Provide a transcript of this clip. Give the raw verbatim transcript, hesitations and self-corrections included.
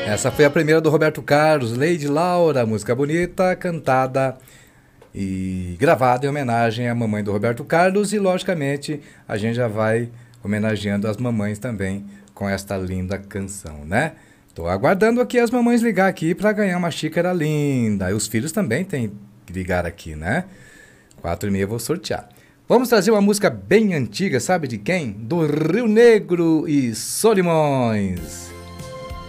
Essa foi a primeira do Roberto Carlos, Lady Laura, música bonita, cantada e gravada em homenagem à mamãe do Roberto Carlos. E, logicamente, a gente já vai homenageando as mamães também com esta linda canção, né? Tô aguardando aqui as mamães ligar aqui para ganhar uma xícara linda. E os filhos também têm que ligar aqui, né? Quatro e meia eu vou sortear. Vamos trazer uma música bem antiga, sabe de quem? Do Rio Negro e Solimões.